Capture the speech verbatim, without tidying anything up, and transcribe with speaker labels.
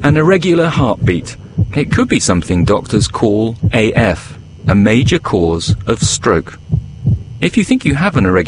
Speaker 1: An irregular heartbeat. It could be something doctors call A F, a major cause of stroke. If you think you have an irregular